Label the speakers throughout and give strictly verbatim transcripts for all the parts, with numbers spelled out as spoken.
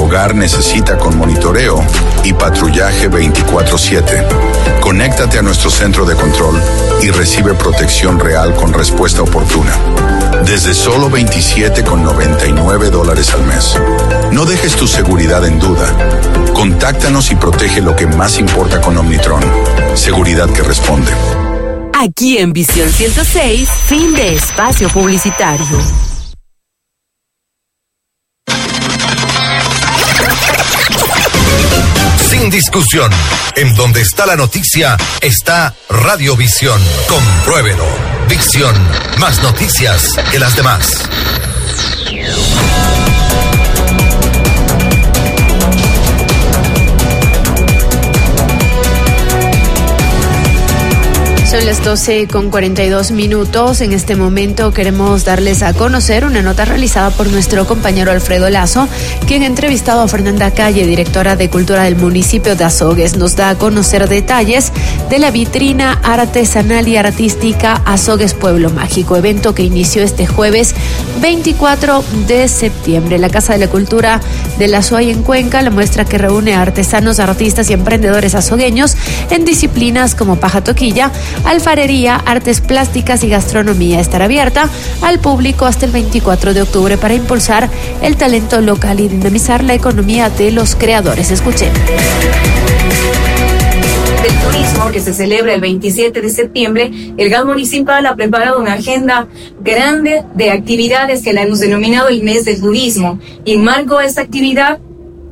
Speaker 1: hogar necesita con monitoreo y patrullaje veinticuatro siete. Conéctate a nuestro centro de control y recibe protección real con respuesta oportuna. Desde solo veintisiete con noventa y nueve dólares al mes. No dejes tu seguridad en duda. Contáctanos y protege lo que más importa con Omnitron. Seguridad que responde.
Speaker 2: Aquí en Visión ciento seis, fin de espacio publicitario.
Speaker 3: Sin discusión, en donde está la noticia, está Radiovisión. Compruébelo. Visión, más noticias que las demás.
Speaker 4: Son las doce con cuarenta y dos minutos. En este momento queremos darles a conocer una nota realizada por nuestro compañero Alfredo Lazo, quien ha entrevistado a Fernanda Calle, directora de Cultura del municipio de Azogues. Nos da a conocer detalles de la vitrina artesanal y artística Azogues Pueblo Mágico, evento que inició este jueves veinticuatro de septiembre. La Casa de la Cultura de la Azuay en Cuenca, la muestra que reúne a artesanos, artistas y emprendedores azogueños en disciplinas como paja toquilla, alfarería, artes plásticas y gastronomía. Estará abierta al público hasta el veinticuatro de octubre para impulsar el talento local y dinamizar la economía de los creadores. Escuchen.
Speaker 5: Del turismo que se celebra el veintisiete de septiembre, el G A M municipal ha preparado una agenda grande de actividades que la hemos denominado el mes del turismo. Y en marco de esta actividad,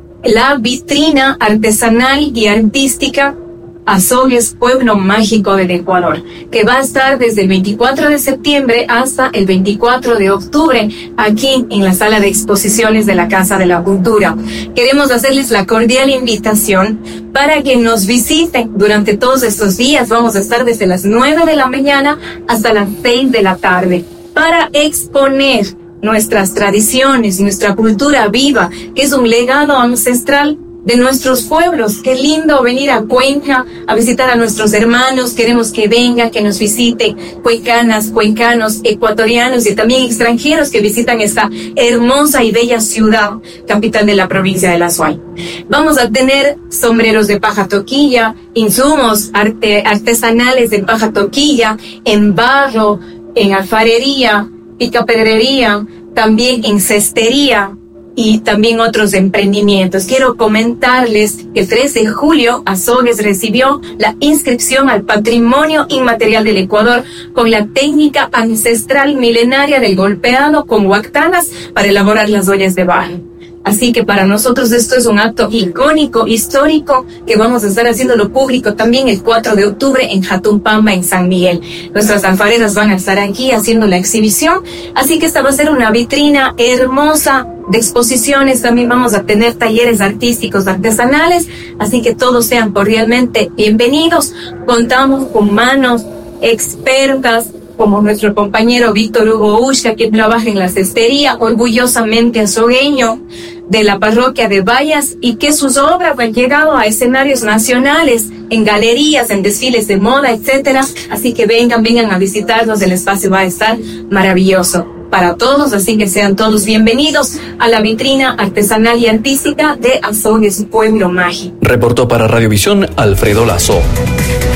Speaker 5: la vitrina artesanal y artística Azogues Pueblo Mágico del Ecuador, que va a estar desde el veinticuatro de septiembre hasta el veinticuatro de octubre aquí en la sala de exposiciones de la Casa de la Cultura. Queremos hacerles la cordial invitación para que nos visiten durante todos estos días. Vamos a estar desde las nueve de la mañana hasta las seis de la tarde para exponer nuestras tradiciones, nuestra cultura viva, que es un legado ancestral de nuestros pueblos. Qué lindo venir a Cuenca a visitar a nuestros hermanos. Queremos que vengan, que nos visiten cuencanas, cuencanos, ecuatorianos y también extranjeros que visitan esta hermosa y bella ciudad, capital de la provincia de la Azuay. Vamos a tener sombreros de paja toquilla, insumos arte, artesanales de paja toquilla, en barro, en alfarería, picapedrería, también en cestería y también otros emprendimientos. Quiero comentarles que el tres de julio Azogues recibió la inscripción al Patrimonio Inmaterial del Ecuador con la técnica ancestral milenaria del golpeado con huactanas para elaborar las ollas de barro. Así que para nosotros esto es un acto icónico, histórico, que vamos a estar haciéndolo público también el cuatro de octubre en Jatumpamba, en San Miguel. Nuestras alfareras van a estar aquí haciendo la exhibición, así que esta va a ser una vitrina hermosa de exposiciones. También vamos a tener talleres artísticos, artesanales, así que todos sean cordialmente bienvenidos. Contamos con manos expertas, como nuestro compañero Víctor Hugo Ushka, quien trabaja en la cestería, orgullosamente azogueño de la parroquia de Vallas, y que sus obras han llegado a escenarios nacionales, en galerías, en desfiles de moda, etcétera. Así que vengan, vengan a visitarnos, el espacio va a estar maravilloso para todos, así que sean todos bienvenidos a la vitrina artesanal y artística de Azogues Pueblo Mágico.
Speaker 6: Reportó para Radiovisión Alfredo Lazo.